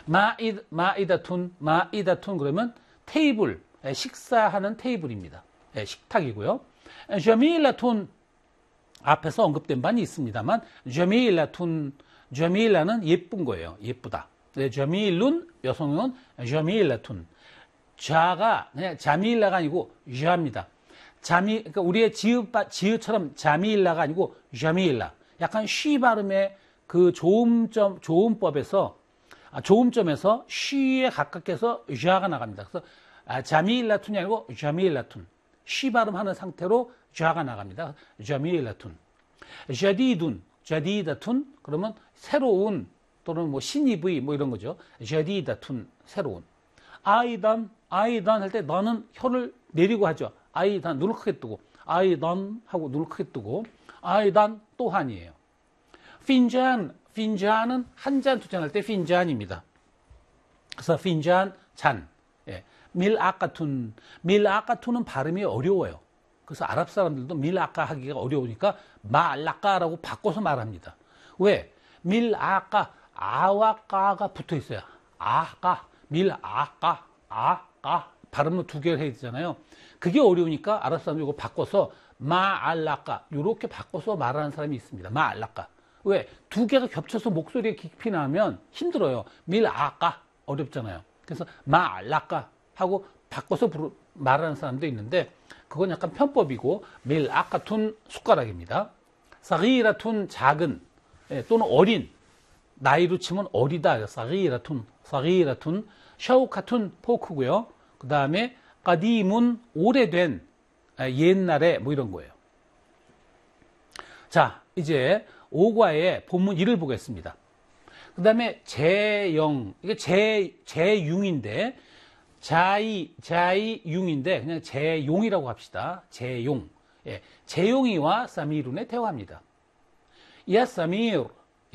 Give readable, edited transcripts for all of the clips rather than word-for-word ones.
마이다툰 그러면 테이블, 식사하는 테이블입니다. 식탁이고요. 저밀라툰 앞에서 언급된 바는 있습니다만 저밀라는 예쁜 거예요. 예쁘다. 저밀룬 여성은 저밀라툰. 자가 그냥 자밀라가 아니고 자입니다. 그러니까 우리의 지읒처럼 자밀라가 아니고 자밀라. 약간 쉬 발음의 그 조음점에서 쉬에 가깝게 해서 자가 나갑니다. 그래서 자밀라툰이 아니고 자밀라툰. 쉬 발음하는 상태로 자가 나갑니다. 자밀라툰. 자디다툰 그러면 새로운 또는 뭐 신입의 뭐 이런 거죠. 자디다툰 새로운. 아이단 할 때 너는 혀를 내리고 하죠. 아이단 눈을 크게 뜨고 아이단 하고 눈을 크게 뜨고 아이단 또한이에요. 핀잔은 한 잔 두 잔 할 때 핀잔입니다. 그래서 핀잔 잔. 밀아까툰은 발음이 어려워요. 그래서 아랍 사람들도 밀아까 하기가 어려우니까 마알라까라고 바꿔서 말합니다. 왜? 밀아까 아와 까가 붙어 있어요. 아까 밀아까 아까 발음을 두 개를 해야 되잖아요. 그게 어려우니까 아랍 사람들이 이거 바꿔서 마알라까 이렇게 바꿔서 말하는 사람이 있습니다. 마알라까. 왜? 두 개가 겹쳐서 목소리에 깊이 나면 힘들어요. 밀아까 어렵잖아요. 그래서 마알라까 하고 바꿔서 말하는 사람도 있는데 그건 약간 편법이고 밀아까툰 숟가락입니다. 사기라툰 작은 또는 어린 나이로 치면 어리다. 사기라툰 샤우카툰 포크고요. 그 다음에 까디문 오래된 옛날에 뭐 이런 거예요. 자 이제 5과의 본문 1을 보겠습니다. 그 다음에 제영 이게 제융인데 자이융인데 그냥 제용이라고 합시다. 제용. 제용이와 사미룬에 대화합니다. 야 사미루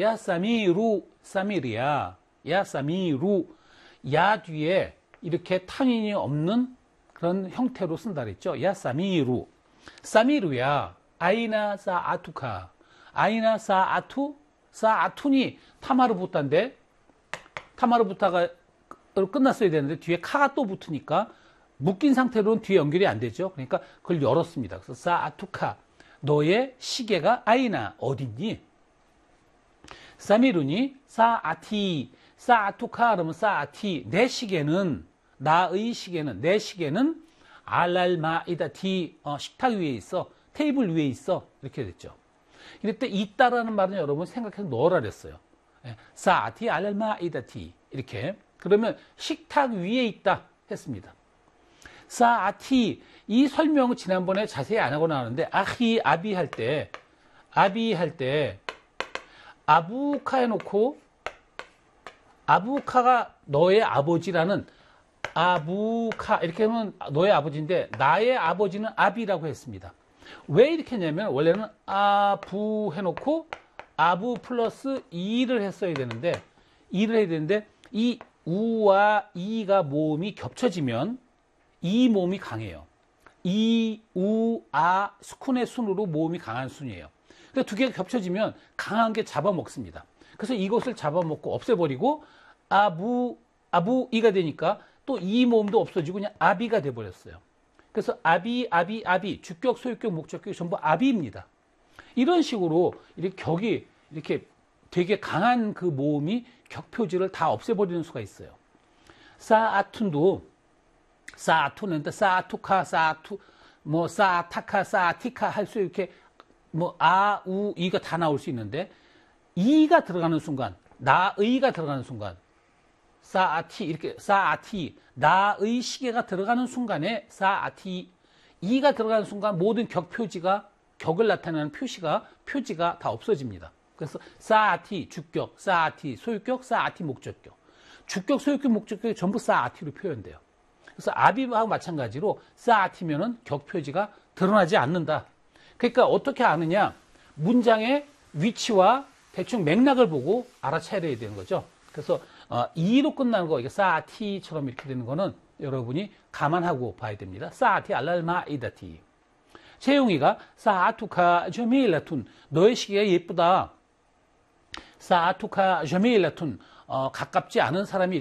사미리야. 야 사미루. 야 뒤에 이렇게 탄인이 없는 그런 형태로 쓴다 그랬죠. 야 사미루. 사미루야. 아이나 사아투카. 아이나 사아툰이 타마르부타인데 타마르부타가 끝났어야 되는데 뒤에 카가 또 붙으니까 묶인 상태로는 뒤에 연결이 안 되죠. 그러니까 그걸 열었습니다. 그래서 사아투카. 너의 시계가 아이나 어딨니? 사미루니 사아투카 그러면 사아티 내 시계는 나의 시계는 내 시계는 알랄마이다티 식탁 위에 있어 테이블 위에 있어 이렇게 됐죠. 이럴 때 있다라는 말은 여러분 생각해서 넣으라 그랬어요. 사아티 알랄마이다티 이렇게 그러면 식탁 위에 있다 했습니다. 사아티 이 설명을 지난번에 자세히 안 하고 나왔는데 아비 할 때 아부카 해놓고 아부카가 너의 아버지라는 아부카 이렇게 하면 너의 아버지인데 나의 아버지는 아비라고 했습니다. 왜 이렇게 했냐면 원래는 아부 해놓고 아부 플러스 이를 했어야 되는데 이를 해야 되는데 이 우와 이가 모음이 겹쳐지면 이 모음이 강해요. 이, 우, 아 수kun의 순으로 모음이 강한 순이에요. 그래서 두 개가 겹쳐지면 강한 게 잡아먹습니다. 그래서 이것을 잡아먹고 없애버리고 아부이가 되니까 또 이 모음도 없어지고 그냥 아비가 돼버렸어요. 그래서 아비 주격, 소유격, 목적격이 전부 아비입니다. 이런 식으로 이렇게 격이 이렇게 되게 강한 그 모음이 격표지를 다 없애버리는 수가 있어요. 사아툰도 사아투는데 사아투카, 사아타카, 사아티카 할 수 이렇게 뭐 우, 이가 다 나올 수 있는데 이가 들어가는 순간, 나의가 들어가는 순간, 사아티 이렇게 사아티 나의 시계가 들어가는 순간에 사아티 이가 들어가는 순간 모든 격표지가 격을 나타내는 표지가 다 없어집니다. 그래서 사아티 주격, 사아티 소유격, 사아티 목적격. 주격, 소유격, 목적격이 전부 사아티로 표현돼요. 그래서 아비하고 마찬가지로 사아티면은 격표지가 드러나지 않는다. 그러니까 어떻게 아느냐? 문장의 위치와 대충 맥락을 보고 알아차려야 되는 거죠. 그래서 이로 끝나는 거, 이게 사아티처럼 이렇게 되는 거는 여러분이 감안하고 봐야 됩니다. 사아티 알랄마이다티. 채용이가 사아투카 저메일라툰 너의 시계가 예쁘다. 사아투카 저메일라툰 가깝지 않은 사람이